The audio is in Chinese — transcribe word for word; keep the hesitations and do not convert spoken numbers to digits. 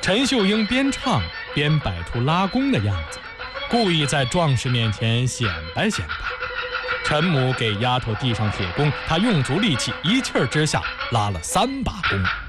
陈秀英边唱边摆出拉弓的样子，故意在壮士面前显摆显摆。陈母给丫头递上铁弓，她用足力气，一气儿之下拉了三把弓。